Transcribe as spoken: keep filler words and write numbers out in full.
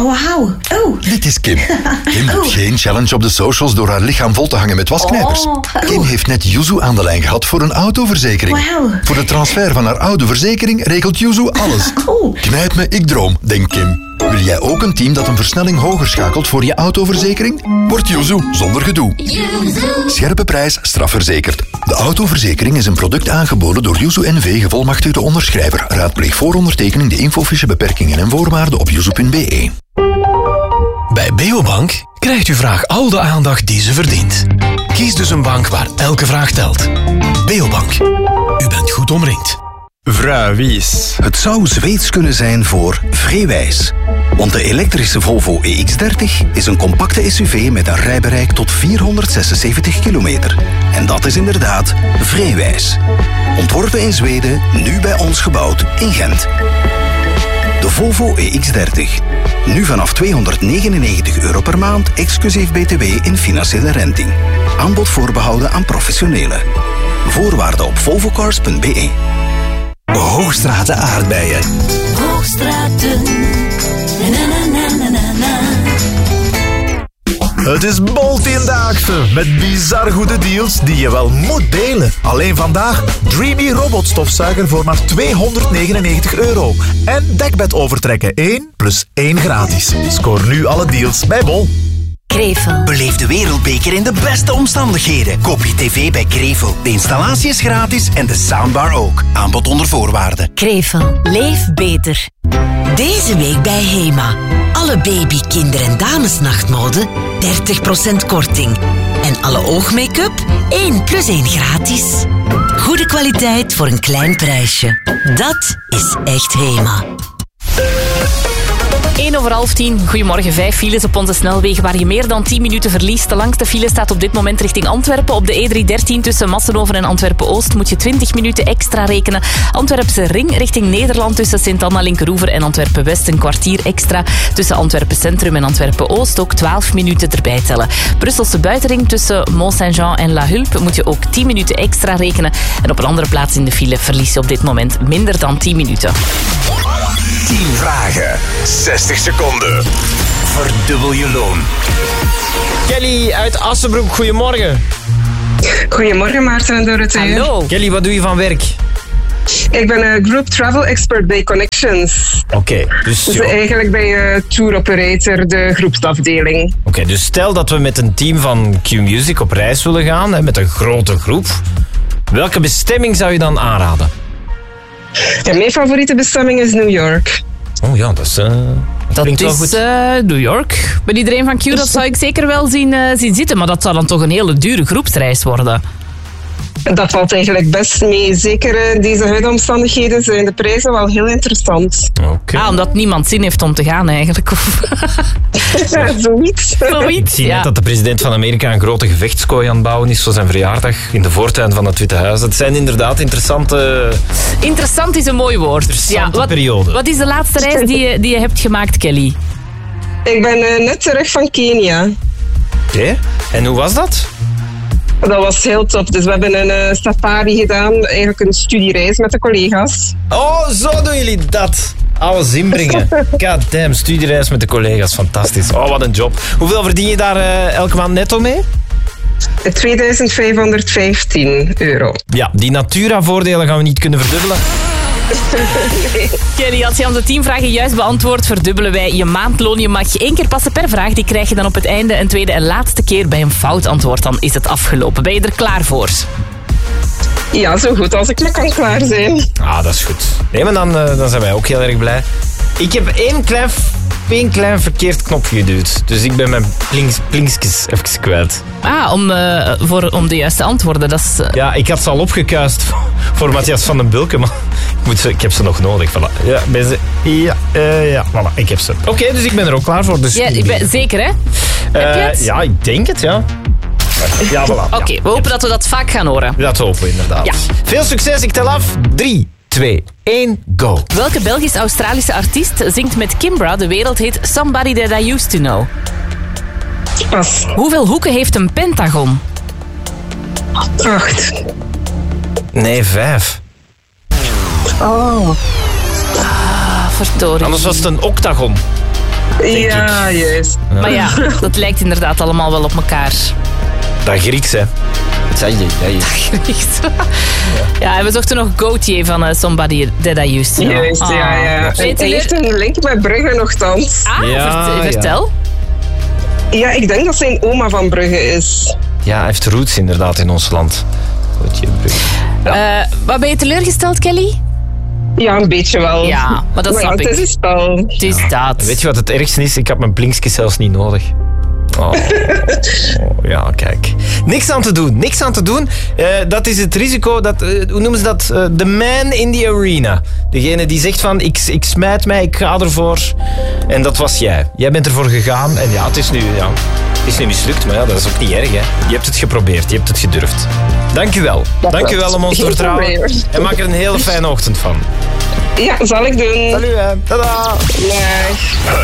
Oh, wauw. Oh. Dit is Kim. Kim doet Oh. geen challenge op de socials door haar lichaam vol te hangen met wasknijpers. Oh. Kim heeft net Yuzu aan de lijn gehad voor een autoverzekering. Wauw. Voor de transfer van haar oude verzekering regelt Yuzu alles. Oh. Knijp me, ik droom, denkt Kim. Wil jij ook een team dat een versnelling hoger schakelt voor je autoverzekering? Word Yuzu zonder gedoe. Scherpe prijs, strafverzekerd. De autoverzekering is een product aangeboden door Yuzu N V, gevolmachtigde onderschrijver. Raadpleeg voor ondertekening de infofiche beperkingen en voorwaarden op yuzu punt b e. Bij Beobank krijgt uw vraag al de aandacht die ze verdient. Kies dus een bank waar elke vraag telt. Beobank. U bent goed omringd. Vraagwies. Het zou Zweeds kunnen zijn voor Vreewijs. Want de elektrische Volvo E X dertig is een compacte S U V met een rijbereik tot vierhonderdzesenzeventig kilometer. En dat is inderdaad Vreewijs. Ontworpen in Zweden, nu bij ons gebouwd in Gent. De Volvo E X dertig. Nu vanaf tweehonderdnegenennegentig euro per maand, exclusief B T W in financiële renting. Aanbod voorbehouden aan professionelen. Voorwaarden op volvocars punt b e. Hoogstraten aardbeien. Hoogstraten. Na, na, na, na, na, na. Het is Boltiendaagse met bizar goede deals die je wel moet delen. Alleen vandaag Dreamy robotstofzuiger voor maar tweehonderdnegenennegentig euro. En dekbed overtrekken één plus één gratis. Scoor nu alle deals bij Bol. Krevel. Beleef de wereldbeker in de beste omstandigheden. Koop je tv bij Krevel. De installatie is gratis en de soundbar ook. Aanbod onder voorwaarden. Krevel. Leef beter. Deze week bij Hema. Alle baby, kinder- en damesnachtmode dertig procent korting. En alle oogmake-up één plus één gratis. Goede kwaliteit voor een klein prijsje. Dat is echt Hema. één over half tien. Goedemorgen. Vijf files op onze snelwegen waar je meer dan tien minuten verliest. De langste file staat op dit moment richting Antwerpen. Op de E driehonderddertien tussen Massenhoven en Antwerpen-Oost moet je twintig minuten extra rekenen. Antwerpse Ring richting Nederland tussen Sint-Anna-Linkeroever en Antwerpen-West een kwartier extra. Tussen Antwerpen Centrum en Antwerpen-Oost ook twaalf minuten erbij tellen. Brusselse Buitenring tussen Mont-Saint-Jean en La Hulpe moet je ook tien minuten extra rekenen. En op een andere plaats in de file verlies je op dit moment minder dan tien minuten. tien vragen, zestig seconden. Verdubbel je loon. Kelly uit Assenbroek, goedemorgen. Goedemorgen Maarten en Dorothee. Hallo. Kelly, wat doe je van werk? Ik ben een Group Travel Expert bij Connections. Oké, okay, dus... Dus eigenlijk bij uh, Tour Operator, de groepsafdeling. Oké, okay, dus stel dat we met een team van Q-Music op reis willen gaan, hè, met een grote groep. Welke bestemming zou je dan aanraden? Ja, mijn favoriete bestemming is New York. Oh ja, dat is... Uh, dat is wel goed. Uh, New York. Bij iedereen van Q, dat zou ik zeker wel zien, uh, zien zitten. Maar dat zou dan toch een hele dure groepsreis worden. Dat valt eigenlijk best mee. Zeker in deze huidige omstandigheden zijn de prijzen wel heel interessant. Okay. Ah, omdat niemand zin heeft om te gaan eigenlijk. Of... ja, zoiets. zoiets. Ik zie ja. net dat de president van Amerika een grote gevechtskooi aan het bouwen is voor zijn verjaardag in de voortuin van het Witte Huis. Het zijn inderdaad interessante... Interessant is een mooi woord. Interessante ja, wat, periode. Wat is de laatste reis die je, die je hebt gemaakt, Kelly? Ik ben uh, net terug van Kenia. Oké, okay. En hoe was dat? Dat was heel top. Dus we hebben een uh, safari gedaan. Eigenlijk een studiereis met de collega's. Oh, zo doen jullie dat. Alles inbrengen. God damn, studiereis met de collega's. Fantastisch. Oh, wat een job. Hoeveel verdien je daar uh, elke maand netto mee? tweeduizend vijfhonderdvijftien euro. Ja, die Natura-voordelen gaan we niet kunnen verdubbelen. Nee. Kelly, als je onze tien vragen juist beantwoordt, verdubbelen wij je maandloon. Je mag één keer passen per vraag. Die krijg je dan op het einde. Een tweede en laatste keer bij een fout antwoord. Dan is het afgelopen. Ben je er klaar voor? Ja, zo goed als ik me kan klaar zijn. Ah, dat is goed. Nee, maar dan, uh, dan zijn wij ook heel erg blij. Ik heb één klein, één klein verkeerd knopje geduwd. Dus ik ben mijn plinks, plinkskes even kwijt. Ah, om, uh, voor, om de juiste antwoorden. Dat is, uh... Ja, ik had ze al opgekuist voor Matthias van den Bulke, maar ik, moet ze, ik heb ze nog nodig. Voilà. Ja, ben ze, ja, uh, ja, voilà, ik heb ze. Oké, okay, dus ik ben er ook klaar voor. Dus ja, ik ben, zeker, hè? Uh, heb je het? Ja, ik denk het, ja. Ja, voilà. Oké, okay, ja. We hopen dat we dat vaak gaan horen. Dat hopen we inderdaad. Ja. Veel succes, ik tel af. Drie, twee, één, go. Welke Belgisch-Australische artiest zingt met Kimbra de wereldhit Somebody That I Used To Know? Pas. Hoeveel hoeken heeft een pentagon? Acht. Nee, vijf. Oh. Ah, verdorie. Anders was het een octagon. denk Ja, ik. juist. Ja. Maar ja, dat lijkt inderdaad allemaal wel op elkaar. Dat Grieks, hè. Zeg je, ja, je. Echt. Ja, en we zochten nog Gauthier van uh, Somebody That I Used To Know. Juist, ja, ja. Ah. En Weet hij je heeft een link met Brugge nogthans. Ah, Ja, vert- ja. vertel. Ja, ik denk dat zijn oma van Brugge is. Ja, hij heeft roots inderdaad in ons land. Goed, je Brugge. Ja. Uh, wat ben je teleurgesteld, Kelly? Ja, een beetje wel. Ja, maar dat Maar ja, snap het ik. is een spel. Het is dat. Weet je wat het ergste is? Ik had mijn blinkjes zelfs niet nodig. Oh. Oh, ja, kijk. Niks aan te doen, niks aan te doen. Uh, dat is het risico, dat, uh, hoe noemen ze dat? Uh, the man in the arena. Degene die zegt van, ik, ik smijt mij, ik ga ervoor. En dat was jij. Jij bent ervoor gegaan en ja, het is nu, ja, het is nu mislukt, maar ja, dat is ook niet erg, hè. Je hebt het geprobeerd, je hebt het gedurfd. Dank u wel. Dank u wel om ons te Geen vertrouwen. probleem. En maak er een hele fijne ochtend van. Ja, zal ik doen. Salut, hè. Tada. Dag.